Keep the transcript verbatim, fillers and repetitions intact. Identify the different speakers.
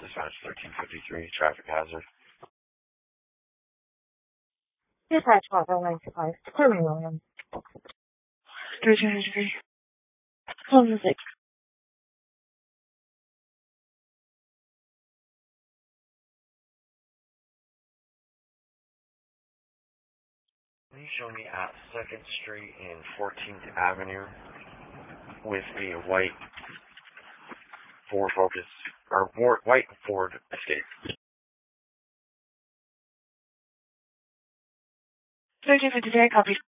Speaker 1: Dispatch thirteen fifty-three, traffic hazard.
Speaker 2: Dispatch five oh nine two five, Clearing Williams.
Speaker 3: thirteen fifty-three.
Speaker 2: Close the six.
Speaker 1: Can you show me at second Street and fourteenth Avenue with a white Ford Focus, or white Ford Escape?
Speaker 3: thirteen fifty-three, copy.